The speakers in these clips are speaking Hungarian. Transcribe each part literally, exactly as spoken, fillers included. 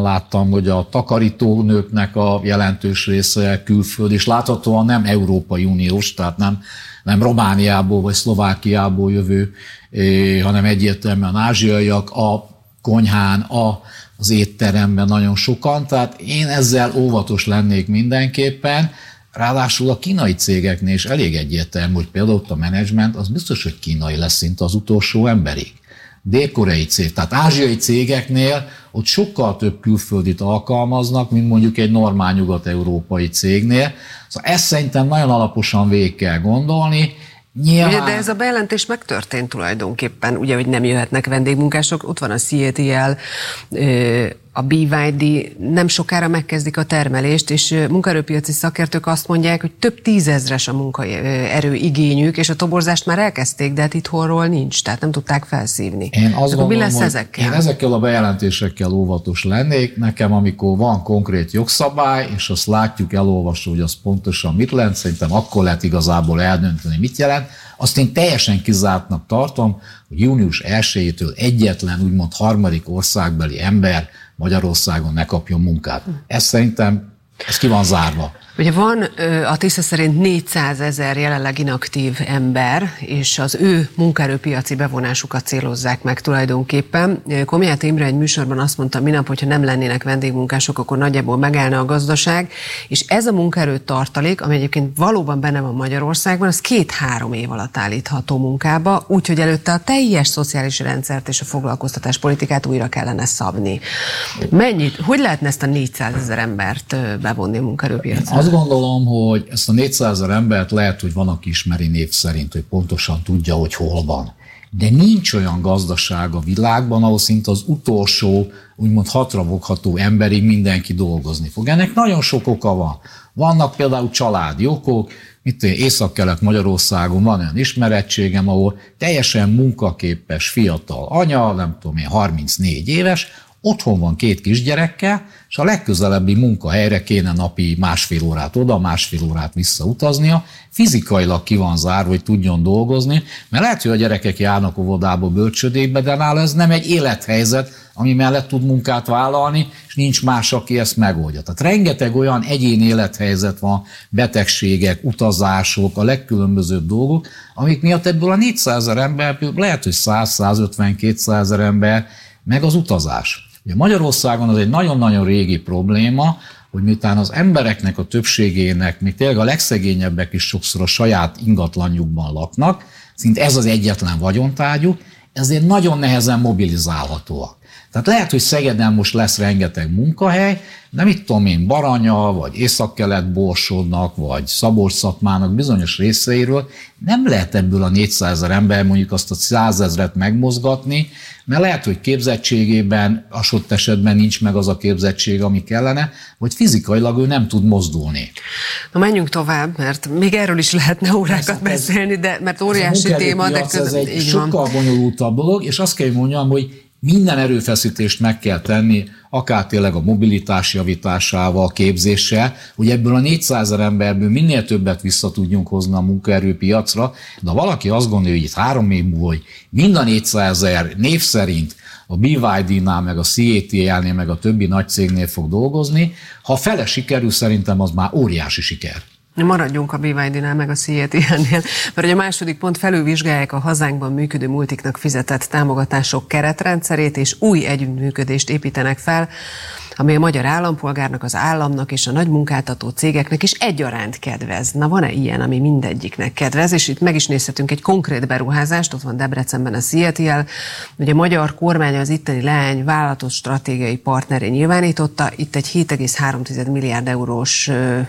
láttam, hogy a takarítónőknek a jelentős része külföld, és láthatóan nem Európai Uniós, tehát nem, nem Romániából vagy Szlovákiából jövő, hanem egyértelműen ázsiaiak, a konyhán, a, az étteremben nagyon sokan, tehát én ezzel óvatos lennék mindenképpen. Ráadásul a kínai cégeknél is elég egyértelmű, hogy például ott a menedzsment az biztos, hogy kínai lesz szinte az utolsó emberig. Dél-koreai cég, tehát ázsiai cégeknél ott sokkal több külföldit alkalmaznak, mint mondjuk egy normál nyugat-európai cégnél. Szóval ezt szerintem nagyon alaposan végig kell gondolni. Nyilván... Ugye, de ez a bejelentés megtörtént tulajdonképpen, ugye, hogy nem jöhetnek vendégmunkások, ott van a cé á té el, a bé vé dé, nem sokára megkezdik a termelést, és munkaerőpiaci szakértők azt mondják, hogy több tízezres a munkaerő igényük, és a toborzást már elkezdték, de hát itthonról nincs, tehát nem tudták felszívni. Én azt gondolom, mi lesz hogy ezekkel? Én ezekkel a bejelentésekkel óvatos lennék. Nekem, amikor van konkrét jogszabály, és azt látjuk, elolvasó, hogy az pontosan mit jelent, szerintem akkor lehet igazából eldönteni, mit jelent. Azt én teljesen kizártnak tartom, hogy június elsejétől egyetlen úgymond harmadik országbeli ember Magyarországon ne kapjon munkát. Ez szerintem, ez ki van zárva. Ugye van a Tisza szerint négyszázezer jelenleg inaktív ember, és az ő munkaerőpiaci bevonásukat célozzák meg tulajdonképpen. Komját Imre egy műsorban azt mondta minap, hogyha nem lennének vendégmunkások, akkor nagyjából megállna a gazdaság, és ez a munkaerő tartalék, ami egyébként valóban benne van Magyarországban, az két-három év alatt állítható munkába, úgyhogy előtte a teljes szociális rendszert és a foglalkoztatás politikát újra kellene szabni. Mennyit, hogy lehetne ezt a négyszázezer embert bevonni a munkaerőpiacra? Azt gondolom, hogy ezt a négyszázezer embert lehet, hogy van, aki ismeri név szerint, hogy pontosan tudja, hogy hol van. De nincs olyan gazdaság a világban, ahol szinte az utolsó, úgymond hatrafogható emberig mindenki dolgozni fog. Ennek nagyon sok oka van. Vannak például családi okok, mint Észak-Kelet Magyarországon van olyan ismerettségem, ahol teljesen munkaképes fiatal anya, nem tudom én, harmincnégy éves, otthon van két kisgyerekkel, és a legközelebbi munkahelyre kéne napi másfél órát oda, másfél órát visszautaznia, fizikailag ki van zárva, hogy tudjon dolgozni, mert lehet, hogy a gyerekek járnak óvodába, bölcsödékbe, de nála ez nem egy élethelyzet, ami mellett tud munkát vállalni, és nincs más, aki ezt megoldja. Tehát rengeteg olyan egyéni élethelyzet van, betegségek, utazások, a legkülönbözőbb dolgok, amik miatt ebből a négyszázezer ember, lehet, hogy száz-százötven-kétszázezer ember, meg az utazás. Ugye Magyarországon az egy nagyon-nagyon régi probléma, hogy miután az embereknek a többségének, még tényleg a legszegényebbek is sokszor a saját ingatlanjukban laknak, szinte ez az egyetlen vagyontárgyuk, ezért nagyon nehezen mobilizálhatóak. Tehát lehet, hogy Szegeden most lesz rengeteg munkahely, de mit tudom én, Baranya, vagy Észak-Kelet-Borsodnak, vagy Szabolcs-Szatmának bizonyos részeiről nem lehet ebből a négyszázezer ember mondjuk azt a százezret megmozgatni, mert lehet, hogy képzettségében adott esetben nincs meg az a képzettség, ami kellene, vagy fizikailag ő nem tud mozdulni. Na menjünk tovább, mert még erről is lehetne órákat ez, beszélni, de mert óriási téma, de közben, ez egy így sokkal van. bonyolultabb dolog, és azt kell mondjam, hogy minden erőfeszítést meg kell tenni, akár tényleg a mobilitás javításával, képzéssel, hogy ebből a négyszázezer emberből minél többet vissza tudjunk hozni a munkaerőpiacra, de ha valaki azt gondolja, hogy itt három év múlva, hogy mind a négyszázezer név szerint a bé vé dé-nál, meg a cé á té el-nél, meg a többi nagy cégnél fog dolgozni, ha fele sikerül, szerintem az már óriási siker. Maradjunk a bé vé dé-nál, meg a cé á té el-nél, mert a második pont, felülvizsgálják a hazánkban működő multiknak fizetett támogatások keretrendszerét, és új együttműködést építenek fel, ami a magyar állampolgárnak, az államnak és a nagy munkáltató cégeknek is egyaránt kedvez. Na van-e ilyen, ami mindegyiknek kedvez? És itt meg is nézhetünk egy konkrét beruházást, ott van Debrecenben a cé á té el. Ugye a magyar kormány az itteni leány vállalatot stratégiai partneré nyilvánította, itt egy hét egész három milliárd eurós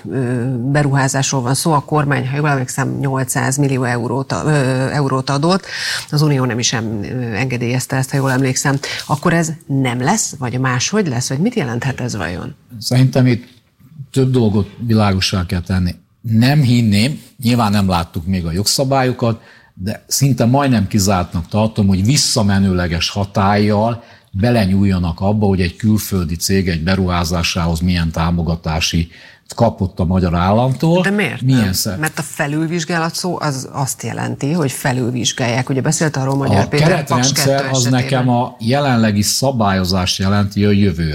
beruházásról van szó, a kormány, ha jól emlékszem, nyolcszáz millió eurót, eurót adott, az Unió nem is engedélyezte ezt, ha jól emlékszem. Akkor ez nem lesz, vagy máshogy lesz, vagy mit jelent? Ez vajon? Szerintem itt több dolgot világossá kell tenni. Nem hinném, nyilván nem láttuk még a jogszabályokat, de szinte majdnem kizártnak tartom, hogy visszamenőleges hatállyal belenyúljanak abba, hogy egy külföldi cég egy beruházásához milyen támogatási kapott a magyar államtól. De miért milyen nem? Mert a felülvizsgálat szó az azt jelenti, hogy felülvizsgálják. Ugye beszélt arról Magyar a Péter keretrendszer az nekem a jelenlegi szabályozás jelenti a jövőre.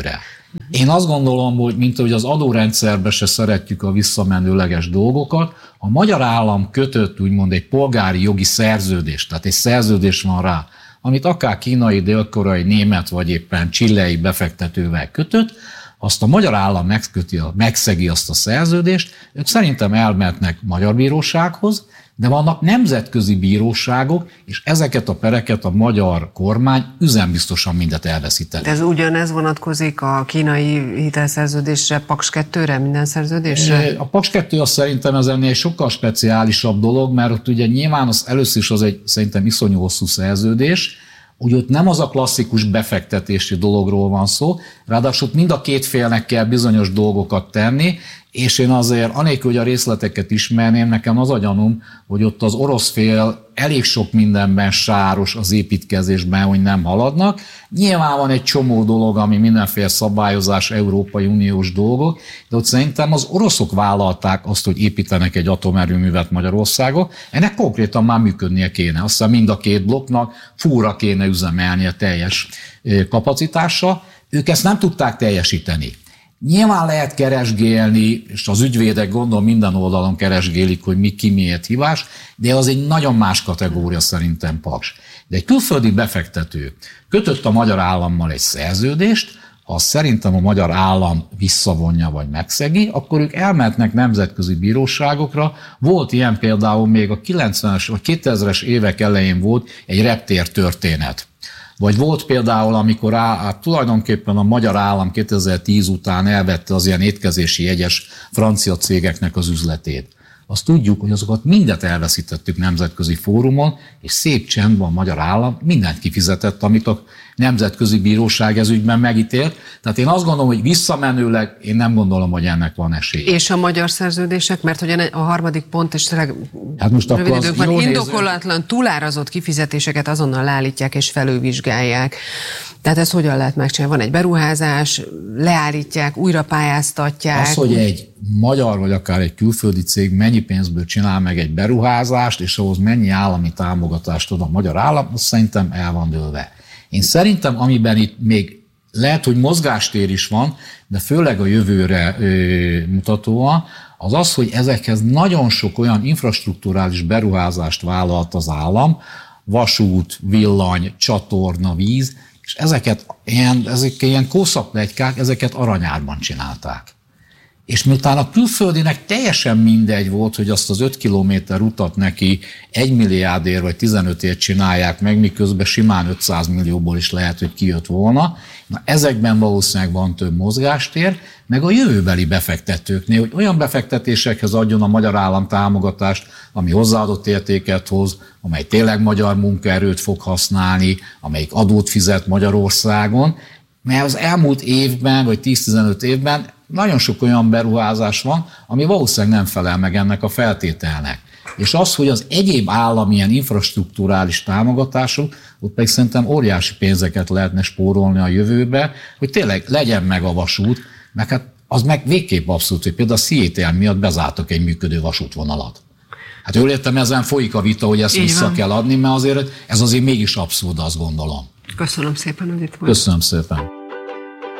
Én azt gondolom, hogy mint ahogy az adórendszerbe se szeretjük a visszamenőleges dolgokat, a magyar állam kötött úgymond egy polgári jogi szerződést, tehát egy szerződés van rá, amit akár kínai, dél-koreai, német vagy éppen chilei befektetővel kötött, azt a magyar állam megköti, megszegi azt a szerződést, ők szerintem elmehetnek magyar bírósághoz, de vannak nemzetközi bíróságok, és ezeket a pereket a magyar kormány üzembiztosan mindet elveszíteni. Ez ugyanez vonatkozik a kínai hitelszerződésre, Paks kettőre, minden szerződésre? A Paks kettő az szerintem ez ennél sokkal speciálisabb dolog, mert ott ugye nyilván az először is az egy szerintem iszonyú hosszú szerződés, úgy ott nem az a klasszikus befektetési dologról van szó, ráadásul mind a két félnek kell bizonyos dolgokat tenni, és én azért, anélkül, hogy a részleteket ismerném, nekem az a gyanúm, hogy ott az orosz fél elég sok mindenben sáros az építkezésben, hogy nem haladnak. Nyilván van egy csomó dolog, ami mindenféle szabályozás, Európai Uniós dolgok, de ott szerintem az oroszok vállalták azt, hogy építenek egy atomerőművet Magyarországon. Ennek konkrétan már működnie kéne. Azt hiszem mind a két blokknak fúra kéne üzemelni a teljes kapacitással. Ők ezt nem tudták teljesíteni. Nyilván lehet keresgélni, és az ügyvédek gondolom minden oldalon keresgélik, hogy mi ki miért hibás, de az egy nagyon más kategória szerintem Paks. De egy külföldi befektető kötött a magyar állammal egy szerződést, ha szerintem a magyar állam visszavonja vagy megszegi, akkor ők elmehetnek nemzetközi bíróságokra. Volt ilyen például még a kilencvenes vagy kétezres évek elején volt egy reptér történet. Vagy volt például, amikor á, á, tulajdonképpen a magyar állam kétezer-tíz után elvette az ilyen étkezési jegyes francia cégeknek az üzletét. Azt tudjuk, hogy azokat mindet elveszítettük nemzetközi fórumon, és szép csendben a magyar állam mindent kifizetett, amit a nemzetközi bíróság ez ügyben megítélt. Tehát én azt gondolom, hogy visszamenőleg én nem gondolom, hogy ennek van esély. És a magyar szerződések, mert hogy a harmadik pont, és tényleg hát most rövid időkben indokolatlan, túlárazott kifizetéseket azonnal leállítják és felülvizsgálják. Tehát ezt hogyan lehet megcsinálni? Van egy beruházás, leállítják, újra pályáztatják. Az, hogy egy magyar vagy akár egy külföldi cég mennyi pénzből csinál meg egy beruházást, és ahhoz mennyi állami támogatást ad a magyar állam, az szerintem el van dőlve. Én szerintem, amiben itt még lehet, hogy mozgástér is van, de főleg a jövőre ö, mutatóan, az az, hogy ezekhez nagyon sok olyan infrastrukturális beruházást vállalt az állam, vasút, villany, csatorna, víz, és ezeket ilyen, ezek ilyen kószakpletykák, ezeket aranyárban csinálták. És miután a külföldinek teljesen mindegy volt, hogy azt az öt kilométer utat neki egy milliárdért vagy tizenötért csinálják meg, miközben simán ötszáz millióból is lehet, hogy kijött volna. Na, ezekben valószínűleg van több mozgástér, meg a jövőbeli befektetőknél, hogy olyan befektetésekhez adjon a magyar állam támogatást, ami hozzáadott értéket hoz, amely tényleg magyar munkaerőt fog használni, amelyik adót fizet Magyarországon, mert az elmúlt évben, vagy tíz-tizenöt évben nagyon sok olyan beruházás van, ami valószínűleg nem felel meg ennek a feltételnek. És az, hogy az egyéb állami ilyen infrastrukturális támogatások, ott pedig szerintem óriási pénzeket lehetne spórolni a jövőbe, hogy tényleg legyen meg a vasút, meg hát az meg végképp abszolút, hogy például a Seattle miatt bezártak egy működő vasútvonalat. Hát jól értem, ezen folyik a vita, hogy ezt így vissza van. Kell adni, mert azért ez azért mégis abszurd, azt gondolom. Köszönöm szépen, hogy itt volt. Köszönöm szépen.